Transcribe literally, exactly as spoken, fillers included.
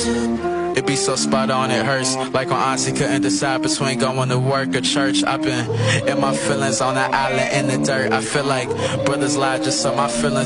It be so spot on, it hurts. Like when Auntie couldn't decide between going to work or church. I've been in my feelings on the island in the dirt. I feel like brothers lie just so my feelings